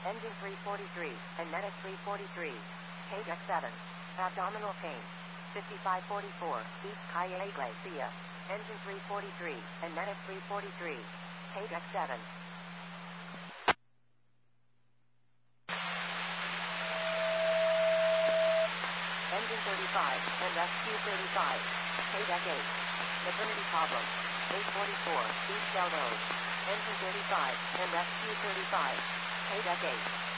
Engine 343, and Medic 343. KDEC 7. Abdominal pain. 5544, East Calle Iglesia. Engine 343, and Medic 343. KDEC 7. Engine 35, and Rescue 35. KDEC 8. Maternity problem. 844, East Del Road. Engine 35, and Rescue 35. KDEC 8.